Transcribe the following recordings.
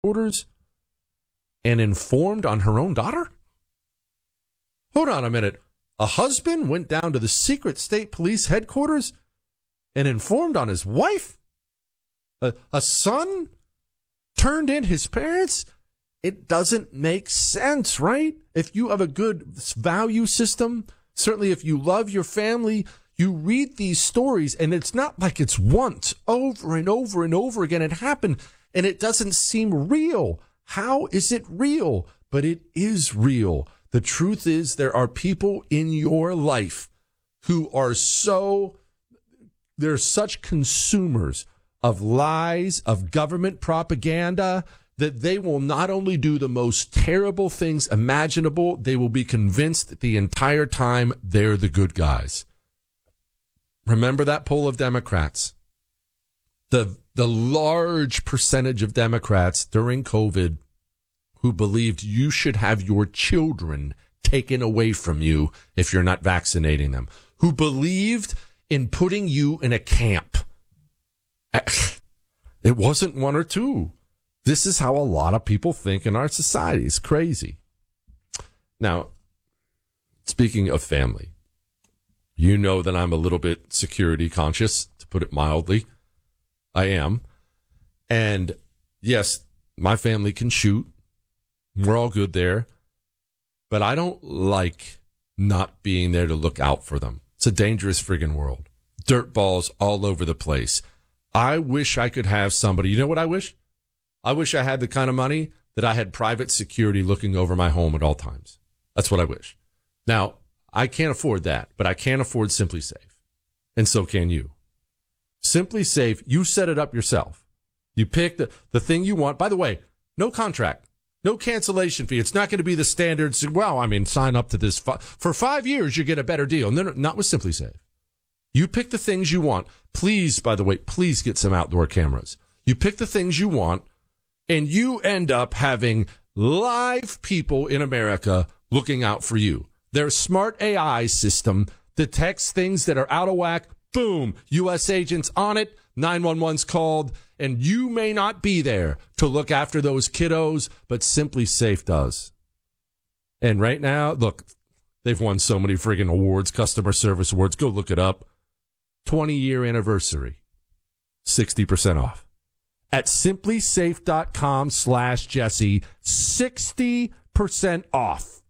orders and informed on her own daughter? Hold on a minute. A husband went down to the secret state police headquarters and informed on his wife? A son turned in his parents? It doesn't make sense, right? If you have a good value system, certainly if you love your family, you read these stories, and it's not like it's once, over and over and over again. It happened, and it doesn't seem real. How is it real? But it is real. The truth is there are people in your life who are they're such consumers of lies, of government propaganda, that they will not only do the most terrible things imaginable, they will be convinced the entire time they're the good guys. Remember that poll of Democrats? The large percentage of Democrats during COVID who believed you should have your children taken away from you if you're not vaccinating them, who believed in putting you in a camp. It wasn't one or two. This is how a lot of people think in our society. It's crazy. Now, speaking of family, you know that I'm a little bit security conscious, to put it mildly. I am. And yes, my family can shoot. We're all good there. But I don't like not being there to look out for them. It's a dangerous friggin' world. Dirt balls all over the place. I wish I could have somebody. You know what I wish? I wish I had the kind of money that I had private security looking over my home at all times. That's what I wish. Now, I can't afford that, but I can afford SimpliSafe. And so can you. SimpliSafe, you set it up yourself. You pick the thing you want. By the way, no contract, no cancellation fee. It's not going to be the standards. Well, I mean, sign up to this. For 5 years, you get a better deal. No, not with SimpliSafe. You pick the things you want. Please, by the way, please get some outdoor cameras. You pick the things you want, and you end up having live people in America looking out for you. Their smart AI system detects things that are out of whack. Boom, U.S. agents on it. 911's called, and you may not be there to look after those kiddos, but SimpliSafe does. And right now, look, they've won so many friggin' awards, customer service awards. Go look it up. 20-year anniversary. 60% off. At SimpliSafe.com/Jesse, 60% off.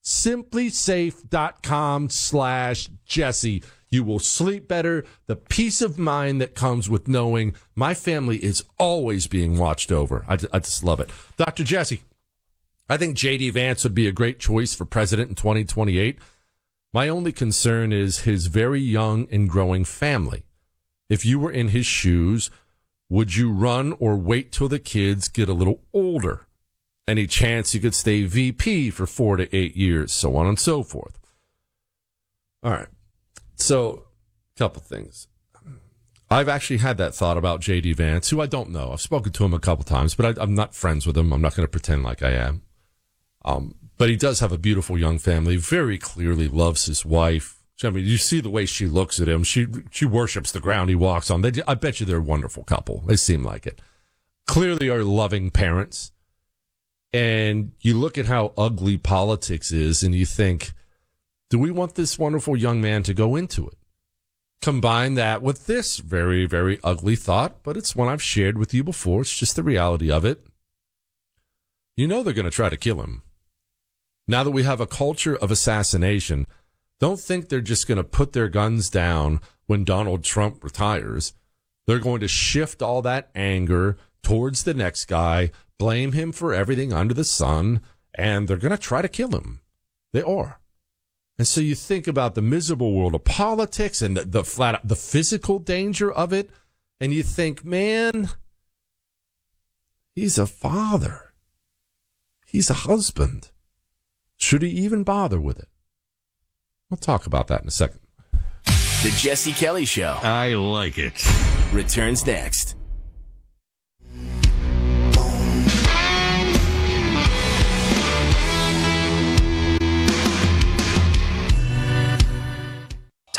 SimpliSafe.com/Jesse. You will sleep better. The peace of mind that comes with knowing my family is always being watched over. I just love it. Dr. Jesse, I think J.D. Vance would be a great choice for president in 2028. My only concern is his very young and growing family. If you were in his shoes, would you run or wait till the kids get a little older? Any chance you could stay VP for 4 to 8 years, so on and so forth. All right. So, a couple things. I've actually had that thought about J.D. Vance, who I don't know. I've spoken to him a couple times, but I'm not friends with him. I'm not going to pretend like I am. But he does have a beautiful young family, very clearly loves his wife. I mean, you see the way she looks at him. She worships the ground he walks on. I bet you they're a wonderful couple. They seem like it. Clearly are loving parents. And you look at how ugly politics is, and you think, do we want this wonderful young man to go into it? Combine that with this very, very ugly thought, but it's one I've shared with you before. It's just the reality of it. You know they're going to try to kill him. Now that we have a culture of assassination, don't think they're just going to put their guns down when Donald Trump retires. They're going to shift all that anger towards the next guy, blame him for everything under the sun, and they're going to try to kill him. They are. And so you think about the miserable world of politics and the physical danger of it, and you think, man, he's a father. He's a husband. Should he even bother with it? We'll talk about that in a second. The Jesse Kelly Show. I like it. Returns next.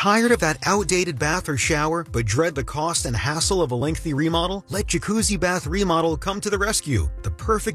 Tired of that outdated bath or shower, but dread the cost and hassle of a lengthy remodel? Let Jacuzzi Bath Remodel come to the rescue. The perfect